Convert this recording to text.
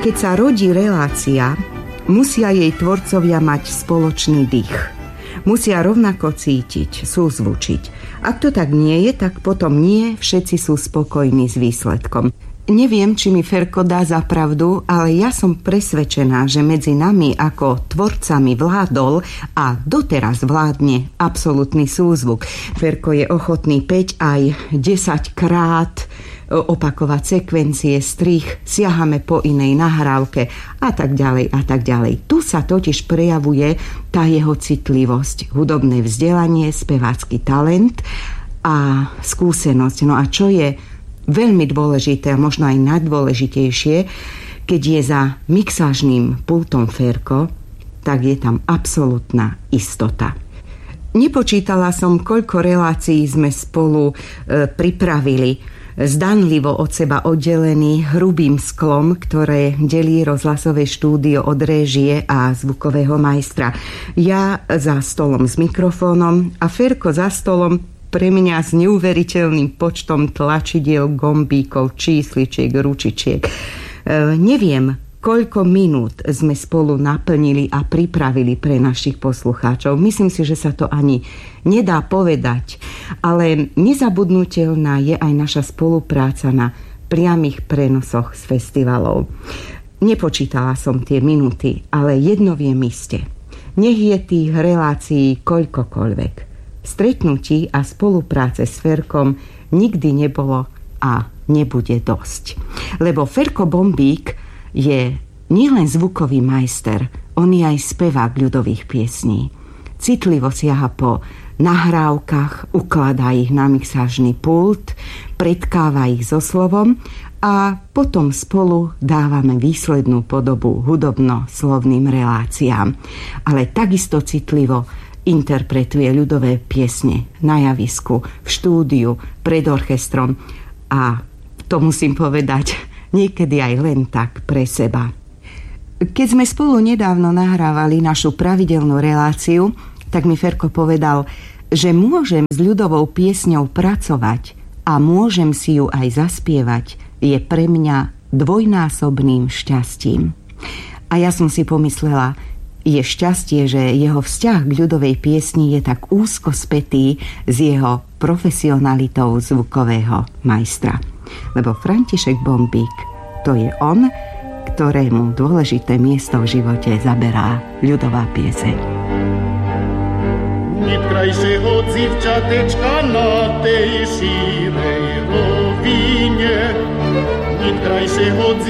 Keď sa rodí relácia, musia jej tvorcovia mať spoločný dých. Musia rovnako cítiť, súzvučiť. Ak to tak nie je, tak potom nie všetci sú spokojní s výsledkom. Neviem, či mi Ferko dá za pravdu, ale ja som presvedčená, že medzi nami ako tvorcami vládol a doteraz vládne absolútny súzvuk. Ferko je ochotný 5 aj 10 krát opakovať sekvencie, strih, siahame po inej nahrávke a tak ďalej a tak ďalej. Tu sa totiž prejavuje tá jeho citlivosť, hudobné vzdelanie, spevácky talent a skúsenosť. No a čo je veľmi dôležité a možno aj najdôležitejšie, keď je za mixážnym pultom Ferko, tak je tam absolútna istota. Nepočítala som, koľko relácií sme spolu pripravili, zdanlivo od seba oddelený hrubým sklom, ktoré delí rozhlasové štúdio od réžie a zvukového majstra. Ja za stolom s mikrofónom a Ferko za stolom pre mňa s neuveriteľným počtom tlačidiel, gombíkov, čísličiek, ručičiek. Neviem, koľko minút sme spolu naplnili a pripravili pre našich poslucháčov. Myslím si, že sa to ani nedá povedať, ale nezabudnutelná je aj naša spolupráca na priamych prenosoch z festivalov. Nepočítala som tie minúty, ale jedno viem iste. Nech je tých relácií koľkokoľvek. Stretnutí a spolupráce s Ferkom nikdy nebolo a nebude dosť. Lebo Ferko Bombík je nielen zvukový majster, on je aj spevák ľudových piesní. Citlivo siaha po nahrávkach, ukladá ich na mixážny pult, predkáva ich so slovom a potom spolu dávame výslednú podobu hudobno-slovným reláciám. Ale takisto citlivo interpretuje ľudové piesne na javisku, v štúdiu, pred orchestrom a to musím povedať, niekedy aj len tak pre seba. Keď sme spolu nedávno nahrávali našu pravidelnú reláciu, tak mi Ferko povedal, že môžem s ľudovou piesňou pracovať a môžem si ju aj zaspievať, je pre mňa dvojnásobným šťastím. A ja som si pomyslela, je šťastie, že jeho vzťah k ľudovej piesni je tak úzko spätý s jeho profesionalitou zvukového majstra. Lebo František Bombík, to je on, ktorému dôležité miesto v živote zaberá ľudová pieseň. Nic krajšieho dzivčatečka na tej šírej rovinie, nic krajšieho